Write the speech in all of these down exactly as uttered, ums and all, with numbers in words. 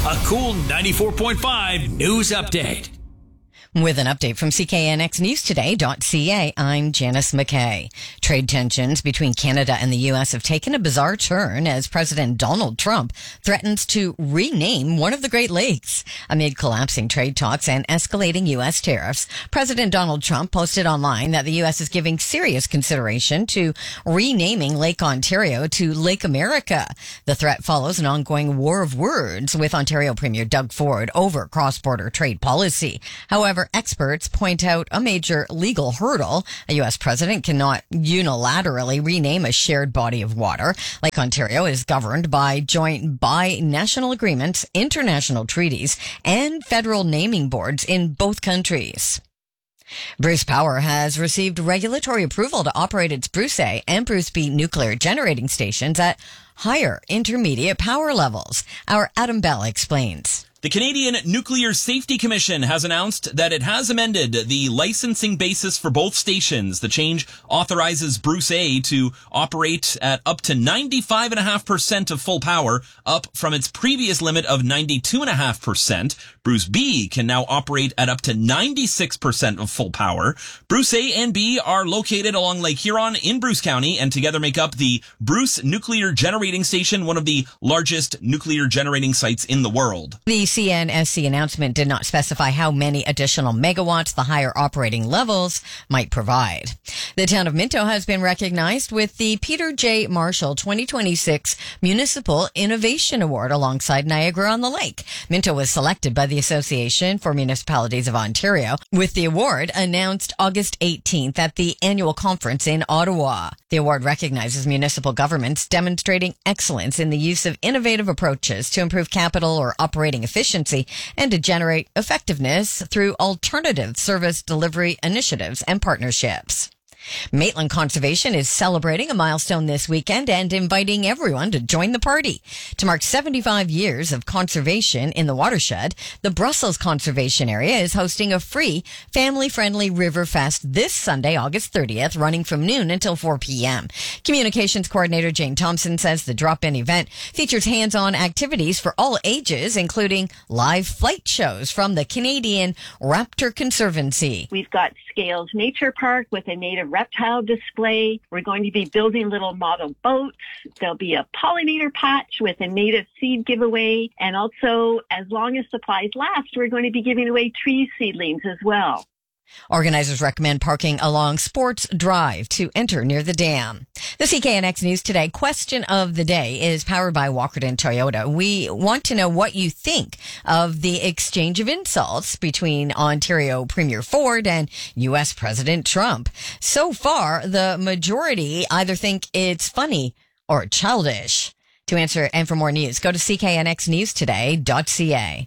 A Cool ninety-four point five news update. With an update from C K N X News Today dot C A, I'm Janice McKay. Trade tensions between Canada and the U S have taken a bizarre turn as President Donald Trump threatens to rename one of the Great Lakes. Amid collapsing trade talks and escalating U S tariffs, President Donald Trump posted online that the U S is giving serious consideration to renaming Lake Ontario to Lake America. The threat follows an ongoing war of words with Ontario Premier Doug Ford over cross-border trade policy. However, experts point out a major legal hurdle. A U S president cannot unilaterally rename a shared body of water. Lake Ontario is governed by joint bi-national agreements, international treaties, and federal naming boards in both countries. Bruce Power has received regulatory approval to operate its Bruce A and Bruce B nuclear generating stations at higher intermediate power levels. Our Adam Bell explains. The Canadian Nuclear Safety Commission has announced that it has amended the licensing basis for both stations. The change authorizes Bruce A to operate at up to ninety-five point five percent of full power, up from its previous limit of ninety-two point five percent. Bruce B can now operate at up to ninety-six percent of full power. Bruce A and B are located along Lake Huron in Bruce County and together make up the Bruce Nuclear Generating Station, one of the largest nuclear generating sites in the world. The C N S C announcement did not specify how many additional megawatts the higher operating levels might provide. The town of Minto has been recognized with the Peter J. Marshall twenty twenty-six Municipal Innovation Award alongside Niagara-on-the-Lake. Minto was selected by the Association for Municipalities of Ontario, with the award announced August eighteenth at the annual conference in Ottawa. The award recognizes municipal governments demonstrating excellence in the use of innovative approaches to improve capital or operating efficiency and to generate effectiveness through alternative service delivery initiatives and partnerships. Maitland Conservation is celebrating a milestone this weekend and inviting everyone to join the party. To mark seventy-five years of conservation in the watershed, the Brussels Conservation Area is hosting a free, family-friendly River Fest this Sunday, August thirtieth, running from noon until four p.m. Communications Coordinator Jane Thompson says the drop-in event features hands-on activities for all ages, including live flight shows from the Canadian Raptor Conservancy. We've got Scales Nature Park with a native reptile display. We're going to be building little model boats. There'll be a pollinator patch with a native seed giveaway. And also, as long as supplies last, we're going to be giving away tree seedlings as well. Organizers recommend parking along Sports Drive to enter near the dam. The C K N X News Today question of the day is powered by Walkerton Toyota. We want to know what you think of the exchange of insults between Ontario Premier Ford and U S President Trump. So far, the majority either think it's funny or childish. To answer and for more news, go to C K N X News Today dot C A.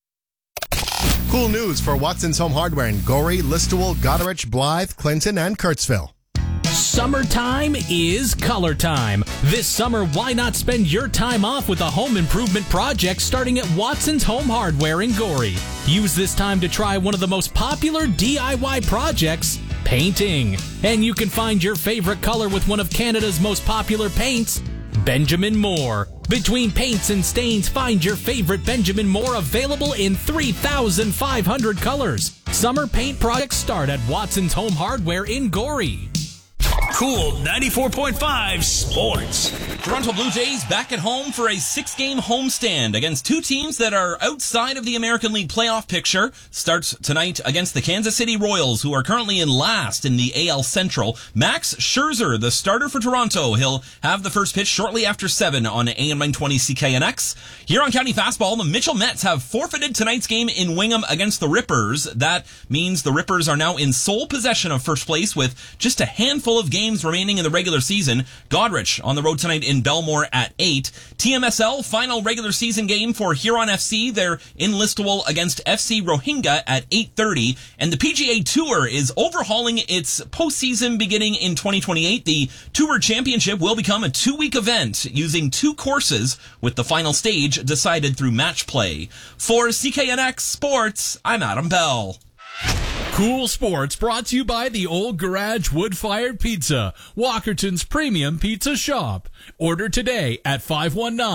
Cool news for Watson's Home Hardware in Gorey, Listowel, Goderich, Blythe, Clinton, and Kurtzville. Summertime is color time. This summer, why not spend your time off with a home improvement project starting at Watson's Home Hardware in Gorey? Use this time to try one of the most popular D I Y projects, painting. And you can find your favorite color with one of Canada's most popular paints, Benjamin Moore. Between paints and stains, find your favorite Benjamin Moore available in three thousand five hundred colors. Summer paint projects start at Watson's Home Hardware in Gorey. Cool ninety-four point five Sports. Toronto Blue Jays back at home for a six-game homestand against two teams that are outside of the American League playoff picture. Starts tonight against the Kansas City Royals, who are currently in last in the A L Central. Max Scherzer, the starter for Toronto. He'll have the first pitch shortly after seven on A M nine twenty C K N X. Huron County Fastball, the Mitchell Mets have forfeited tonight's game in Wingham against the Rippers. That means the Rippers are now in sole possession of first place with just a handful of games remaining in the regular season. Goderich on the road tonight in Belmore at eight. T M S L final regular season game for Huron F C. They're in Listowel against F C Rohingya at eight thirty. And the P G A Tour is overhauling its postseason beginning in twenty twenty-eight. The Tour Championship will become a two-week event using two courses with the final stage decided through match play. For C K N X Sports, I'm Adam Bell. Cool Sports brought to you by the Old Garage Wood-Fired Pizza, Walkerton's premium pizza shop. Order today at five one nine,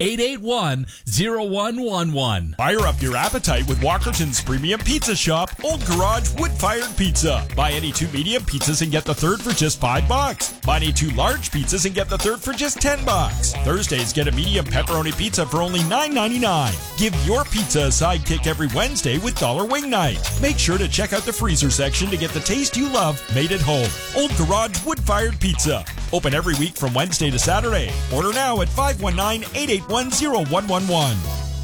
eight eight one, zero one one one. Fire up your appetite with Walkerton's Premium Pizza Shop, Old Garage Wood-Fired Pizza. Buy any two medium pizzas and get the third for just five bucks. Buy any two large pizzas and get the third for just ten bucks. Thursdays, get a medium pepperoni pizza for only nine ninety-nine. Give your pizza a sidekick every Wednesday with Dollar Wing Night. Make sure to check out the freezer section to get the taste you love made at home. Old Garage Wood-Fired Pizza. Open every week from Wednesday to Saturday. Order now at five one nine, eight eight one, zero one one one.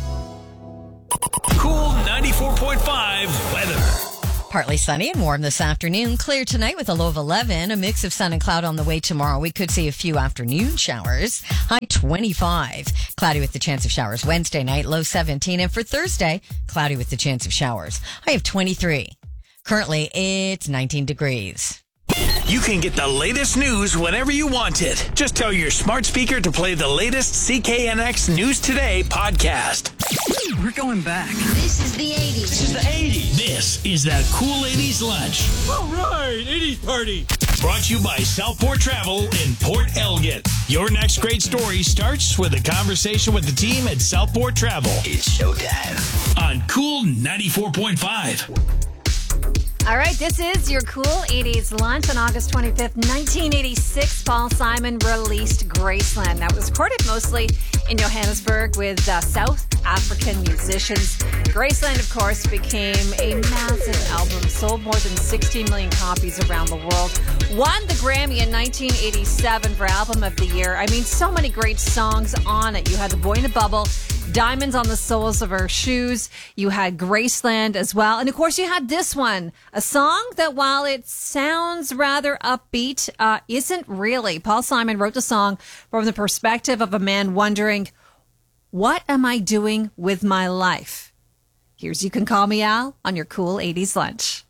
Cool ninety-four point five weather. Partly sunny and warm this afternoon. Clear tonight with a low of eleven. A mix of sun and cloud on the way tomorrow. We could see a few afternoon showers. High twenty-five. Cloudy with the chance of showers Wednesday night. Low seventeen. And for Thursday, cloudy with the chance of showers. High of twenty-three. Currently, it's nineteen degrees. You can get the latest news whenever you want it. Just tell your smart speaker to play the latest C K N X News Today podcast. We're going back. This is the eighties. This is the eighties. This is that cool eighties lunch. All right, eighties party. Brought to you by Southport Travel in Port Elgin. Your next great story starts with a conversation with the team at Southport Travel. It's showtime on Cool ninety-four point five. All right, this is your Cool eighties lunch on August twenty-fifth, nineteen eighty-six. Paul Simon released Graceland. That was recorded mostly in Johannesburg with uh, South African musicians. Graceland, of course, became a massive album, sold more than sixteen million copies around the world. Won the Grammy in nineteen eighty-seven for Album of the Year. I mean, so many great songs on it. You had The Boy in a Bubble, Diamonds on the Soles of Her Shoes. You had Graceland as well. And of course, you had this one, a song that while it sounds rather upbeat, uh, isn't really. Paul Simon wrote the song from the perspective of a man wondering, what am I doing with my life? Here's You Can Call Me Al on your Cool eighties lunch.